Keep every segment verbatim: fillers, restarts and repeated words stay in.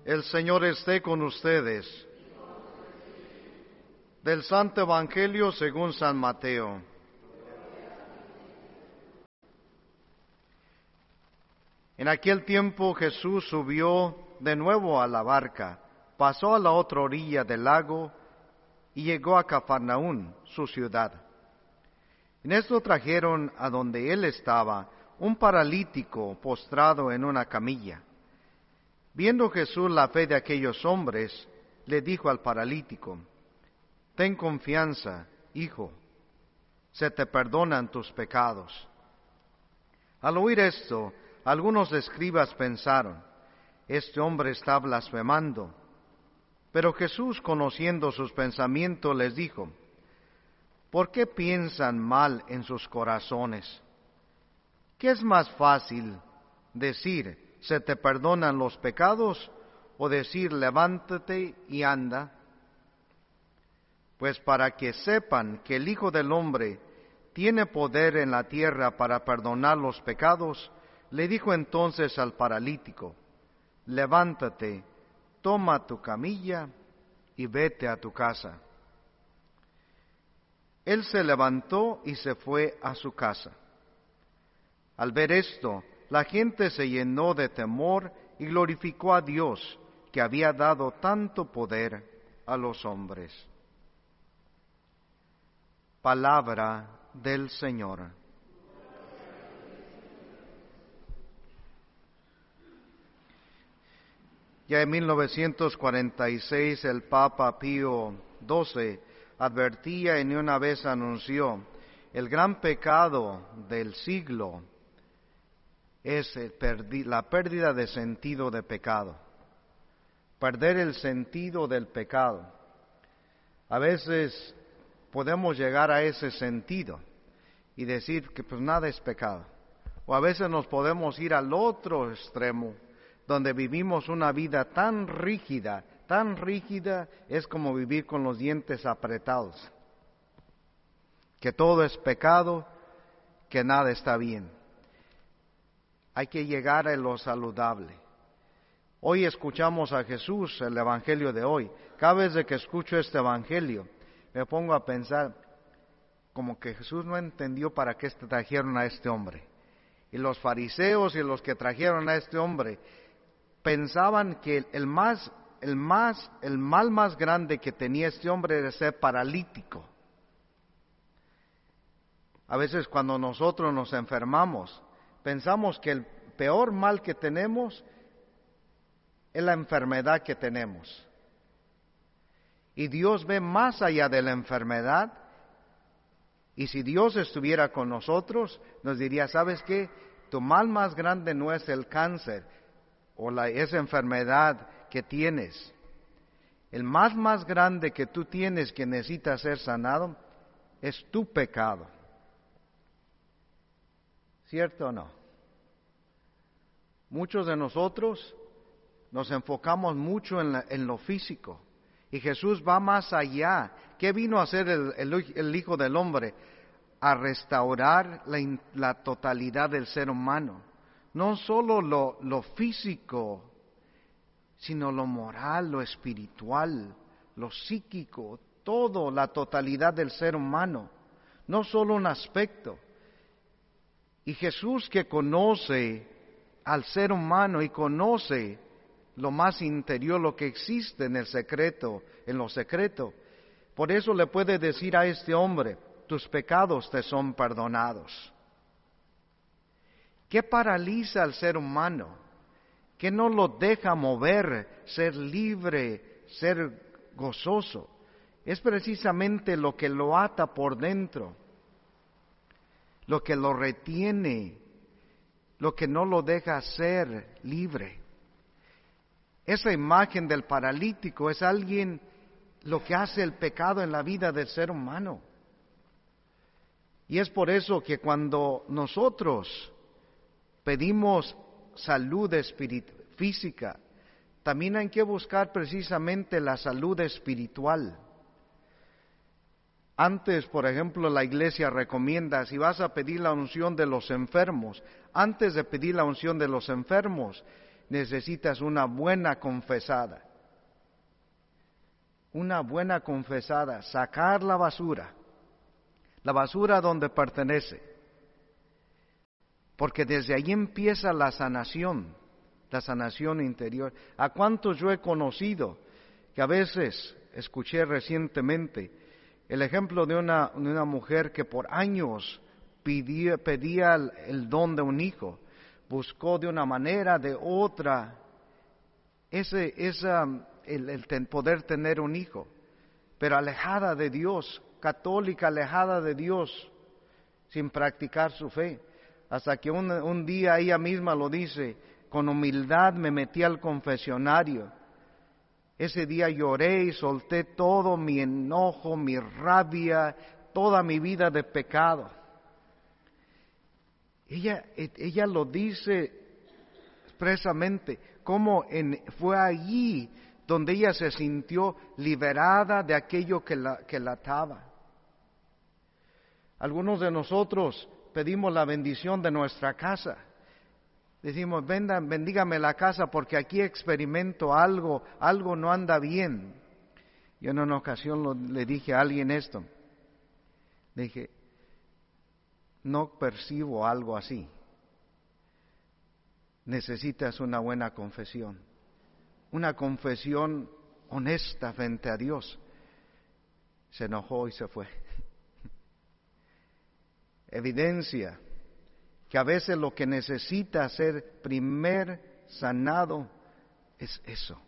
El Señor esté con ustedes. Del Santo Evangelio según San Mateo. En aquel tiempo Jesús subió de nuevo a la barca, pasó a la otra orilla del lago y llegó a Cafarnaún, su ciudad. En esto trajeron a donde él estaba un paralítico postrado en una camilla. Viendo Jesús la fe de aquellos hombres, le dijo al paralítico: «Ten confianza, hijo, se te perdonan tus pecados». Al oír esto, algunos escribas pensaron: «Este hombre está blasfemando». Pero Jesús, conociendo sus pensamientos, les dijo: «¿Por qué piensan mal en sus corazones? ¿Qué es más fácil decir: se te perdonan los pecados, o decir: levántate y anda? Pues para que sepan que el Hijo del Hombre tiene poder en la tierra para perdonar los pecados, le dijo entonces al paralítico: levántate, toma tu camilla y vete a tu casa. Él se levantó y se fue a su casa. Al ver esto, la gente se llenó de temor y glorificó a Dios, que había dado tanto poder a los hombres. Palabra del Señor. Ya en mil novecientos cuarenta y seis el Papa Pío doce advertía y ni una vez anunció: el gran pecado del siglo es la pérdida de sentido de pecado, perder el sentido del pecado. A veces podemos llegar a ese sentido y decir que pues nada es pecado. O a veces nos podemos ir al otro extremo, donde vivimos una vida tan rígida, tan rígida, es como vivir con los dientes apretados, que todo es pecado, que nada está bien. Hay que llegar a lo saludable. Hoy escuchamos a Jesús, el Evangelio de hoy. Cada vez que escucho este Evangelio, me pongo a pensar como que Jesús no entendió para qué trajeron a este hombre. Y los fariseos y los que trajeron a este hombre pensaban que el más, el más, el mal más grande que tenía este hombre era ser paralítico. A veces cuando nosotros nos enfermamos, pensamos que el peor mal que tenemos es la enfermedad que tenemos. Y Dios ve más allá de la enfermedad. Y si Dios estuviera con nosotros, nos diría: ¿sabes qué? Tu mal más grande no es el cáncer o la, esa enfermedad que tienes. El mal más grande que tú tienes que necesita ser sanado es tu pecado. ¿Cierto o no? Muchos de nosotros nos enfocamos mucho en, la, en lo físico, y Jesús va más allá. ¿Qué vino a hacer el, el, el Hijo del Hombre? A restaurar la, la totalidad del ser humano. No solo lo, lo físico, sino lo moral, lo espiritual, lo psíquico, todo, la totalidad del ser humano. No solo un aspecto. Y Jesús, que conoce al ser humano y conoce lo más interior, lo que existe en el secreto, en lo secreto, por eso le puede decir a este hombre: tus pecados te son perdonados. ¿Qué paraliza al ser humano? ¿Qué no lo deja mover, ser libre, ser gozoso? Es precisamente lo que lo ata por dentro, lo que lo retiene, lo que no lo deja ser libre. Esa imagen del paralítico es alguien, lo que hace el pecado en la vida del ser humano. Y es por eso que cuando nosotros pedimos salud espirit- física, también hay que buscar precisamente la salud espiritual. Antes, por ejemplo, la iglesia recomienda, si vas a pedir la unción de los enfermos, antes de pedir la unción de los enfermos, necesitas una buena confesada. Una buena confesada, sacar la basura, la basura donde pertenece. Porque desde ahí empieza la sanación, la sanación interior. ¿A cuántos yo he conocido que a veces, escuché recientemente, el ejemplo de una, de una mujer que por años pedía, pedía el, el don de un hijo, buscó de una manera, de otra, ese, esa, el, el ten, poder tener un hijo, pero alejada de Dios, católica, alejada de Dios, sin practicar su fe. Hasta que un, un día ella misma lo dice, con humildad me metí al confesionario. Ese día lloré y solté todo mi enojo, mi rabia, toda mi vida de pecado. Ella, ella lo dice expresamente, como en, fue allí donde ella se sintió liberada de aquello que la, que la ataba. Algunos de nosotros pedimos la bendición de nuestra casa. Decimos, vendan, bendígame la casa porque aquí experimento algo, algo no anda bien. Yo en una ocasión lo, le dije a alguien esto. Le dije, no percibo algo así. Necesitas una buena confesión. Una confesión honesta frente a Dios. Se enojó y se fue. Evidencia que a veces lo que necesita ser primer sanado es eso.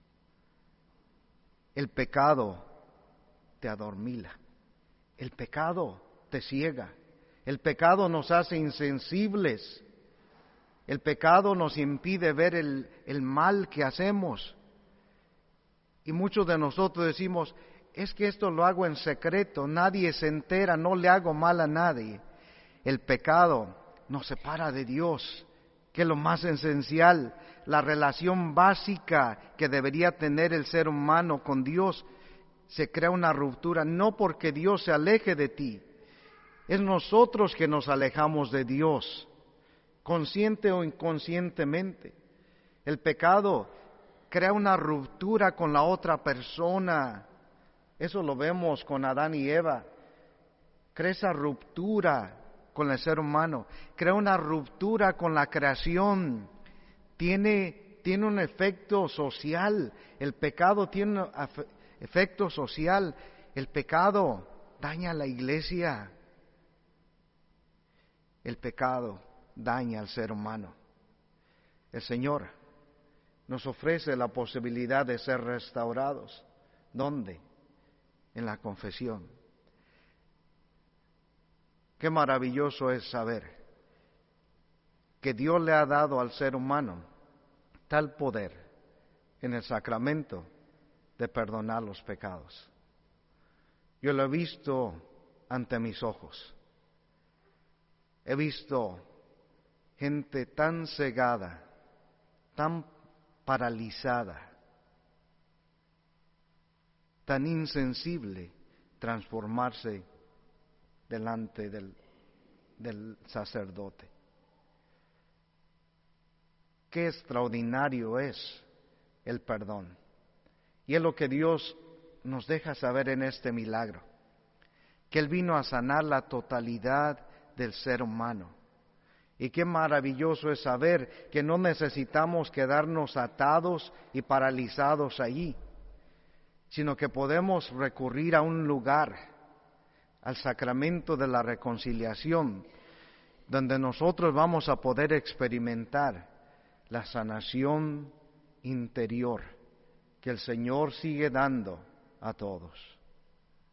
El pecado te adormila, el pecado te ciega, el pecado nos hace insensibles, el pecado nos impide ver el, el mal que hacemos. Y muchos de nosotros decimos, es que esto lo hago en secreto, nadie se entera, no le hago mal a nadie. El pecado nos separa de Dios, que es lo más esencial, la relación básica que debería tener el ser humano con Dios. Se crea una ruptura, no porque Dios se aleje de ti, es nosotros que nos alejamos de Dios, consciente o inconscientemente. El pecado crea una ruptura con la otra persona, eso lo vemos con Adán y Eva, crea esa ruptura con el ser humano, crea una ruptura con la creación, tiene, tiene un efecto social, el pecado tiene un efecto social, el pecado daña a la iglesia, el pecado daña al ser humano. El Señor nos ofrece la posibilidad de ser restaurados. ¿Dónde? En la confesión. Qué maravilloso es saber que Dios le ha dado al ser humano tal poder en el sacramento de perdonar los pecados. Yo lo he visto ante mis ojos. He visto gente tan cegada, tan paralizada, tan insensible, transformarse delante del, del sacerdote. Qué extraordinario es el perdón. Y es lo que Dios nos deja saber en este milagro, que Él vino a sanar la totalidad del ser humano. Y qué maravilloso es saber que no necesitamos quedarnos atados y paralizados allí, sino que podemos recurrir a un lugar, al sacramento de la reconciliación, donde nosotros vamos a poder experimentar la sanación interior que el Señor sigue dando a todos.